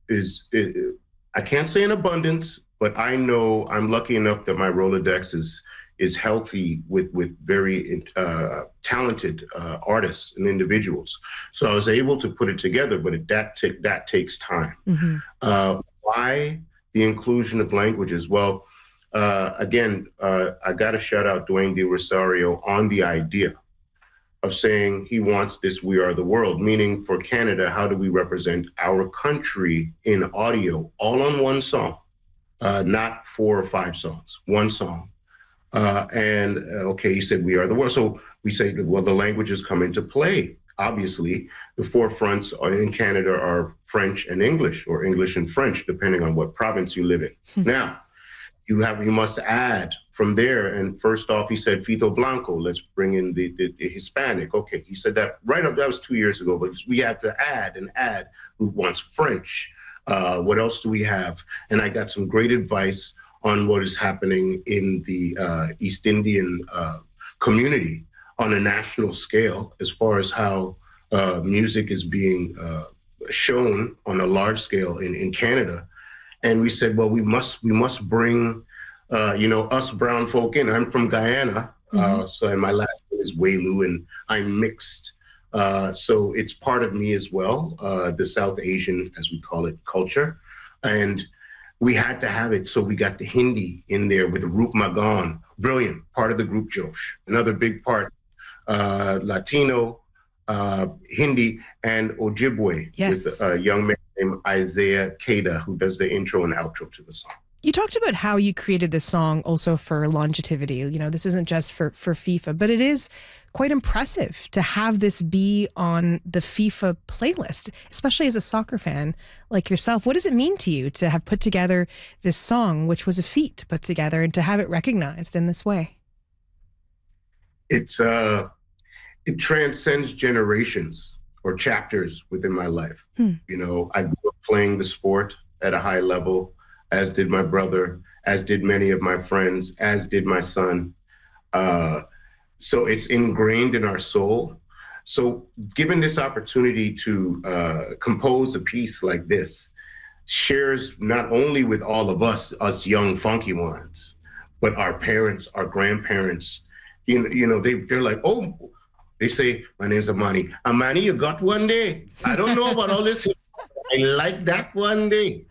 I can't say in abundance, but I know I'm lucky enough that my Rolodex is healthy with very talented artists and individuals. So I was able to put it together, but that takes time. Hmm. Why the inclusion of languages? Well, again, I got to shout out Dwayne De Rosario on the idea of saying he wants this "We Are the World," meaning for Canada, how do we represent our country in audio, all on one song, not 4 or 5 songs, one song. Okay, he said, "We Are the World." So we say, well, the languages come into play. Obviously, the forefronts in Canada are French and English, or English and French, depending on what province you live in. Now, you must add from there. And first off, he said Fito Blanco. Let's bring in the Hispanic. Okay, he said that right up. That was 2 years ago. But we have to add and add. Who wants French? What else do we have? And I got some great advice on what is happening in the East Indian community on a national scale, as far as how music is being shown on a large scale in Canada. And we said, well, we must bring, us brown folk in. I'm from Guyana, and my last name is Welu, and I'm mixed. So it's part of me as well, the South Asian, as we call it, culture. And we had to have it. So we got the Hindi in there with Roop Magan, brilliant, part of the group Josh. Another big part, Latino, Hindi, and Ojibwe, Yes. with a young man named Isaiah Kada, who does the intro and outro to the song. You talked about how you created this song also for longevity. You know, this isn't just for FIFA, but it is quite impressive to have this be on the FIFA playlist, especially as a soccer fan like yourself. What does it mean to you to have put together this song, which was a feat to put together, and to have it recognized in this way? It transcends generations or chapters within my life. I grew up playing the sport at a high level, as did my brother, as did many of my friends, as did my son. So it's ingrained in our soul. So given this opportunity to compose a piece like this, shares not only with all of us young funky ones, but our parents, our grandparents. They're like, oh, they say, my name's Amani. Amani, you got one day. I don't know about all this. I like that one day.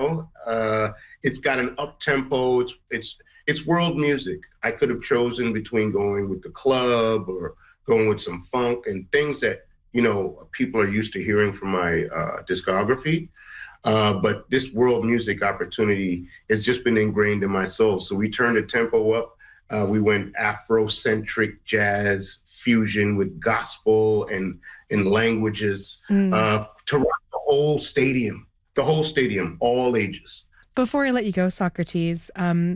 It's got an up tempo. It's world music. I could have chosen between going with the club or going with some funk and things that people are used to hearing from my discography. But this world music opportunity has just been ingrained in my soul. So we turned the tempo up. We went Afrocentric jazz fusion with gospel and languages to rock the whole stadium, all ages. Before I let you go, Socrates,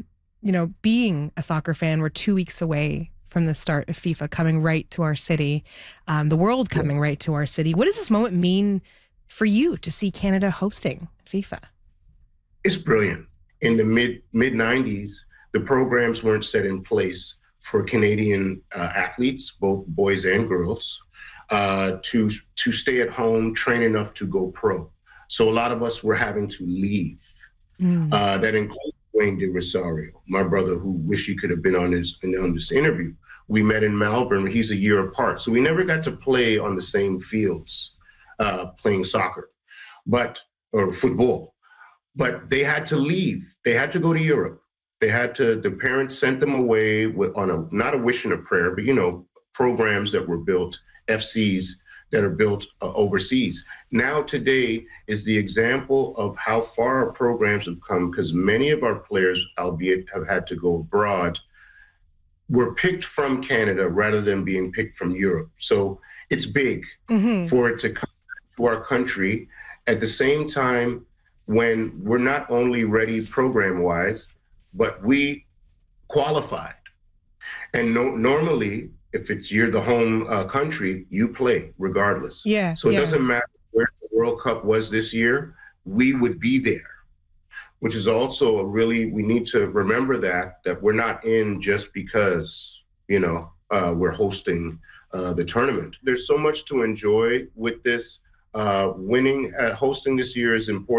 being a soccer fan, we're 2 weeks away from the start of FIFA coming right to our city, the world coming right to our city. What does this moment mean for you to see Canada hosting FIFA? It's brilliant. In the mid 90s, the programs weren't set in place for Canadian athletes, both boys and girls, to stay at home, train enough to go pro. So a lot of us were having to leave. That includes Dwayne De Rosario, my brother, who wish he could have been on this interview. We met in Malvern. He's a year apart. So we never got to play on the same fields, playing soccer, or football. But they had to leave. They had to go to Europe. The parents sent them away not a wish and a prayer, but, programs that were built, FCs that are built overseas. Now today is the example of how far our programs have come, because many of our players, albeit have had to go abroad, were picked from Canada rather than being picked from Europe. So it's big for it to come to our country at the same time when we're not only ready program-wise, but we qualified. And normally, if you're the home country, you play regardless. Yeah. So it doesn't matter where the World Cup was this year, we would be there, which is also we need to remember that we're not in just because, we're hosting the tournament. There's so much to enjoy with this. Hosting this year is important.